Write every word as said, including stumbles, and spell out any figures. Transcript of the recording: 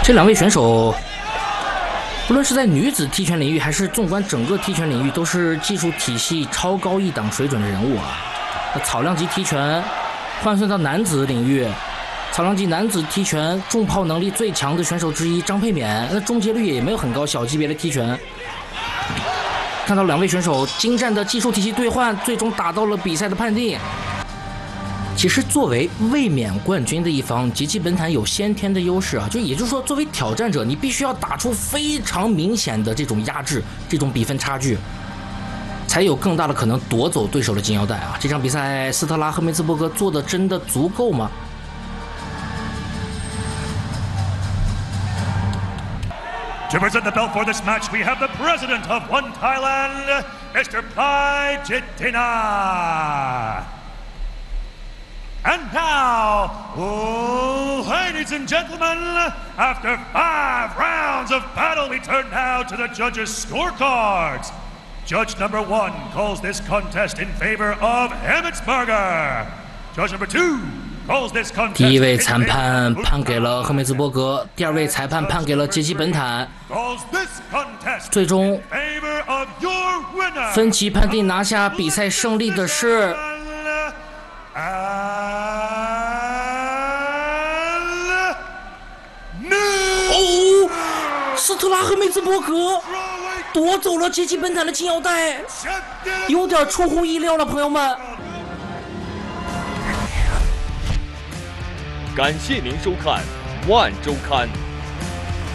这两位选手，不论是在女子踢拳领域，还是纵观整个踢拳领域，都是技术体系超高一档水准的人物啊。那草量级踢拳换算到男子领域，草量级男子踢拳重炮能力最强的选手之一张佩冕，那终结率也没有很高，小级别的踢拳。看到两位选手精湛的技术体系兑换，最终达到了比赛的判定。其实作为卫冕冠军的一方，杰基本坦有先天的优势啊，就也就是说，作为挑战者，你必须要打出非常明显的这种压制，这种比分差距，才有更大的可能夺走对手的金腰带啊！这场比赛，斯特拉赫梅兹伯格做的真的足够吗 ？To present the belt for this match, we have the president of One Thailand, Mister Pride Jitina. And now, oh, ladies and gentlemen, after five rounds of battle, we turn now to the judges' scorecards. Judge number one calls this contest in favor of Emmetsburger. Judge number two calls this contest. 第一位裁判判给了赫梅兹伯格，第二位裁判判给了杰基本坦。最终，分歧判定拿下比赛胜利的是。哦，斯特拉赫梅兹伯格夺走了杰基本坦的金腰带，有点出乎意料了，朋友们。 感谢您收看《万周刊》。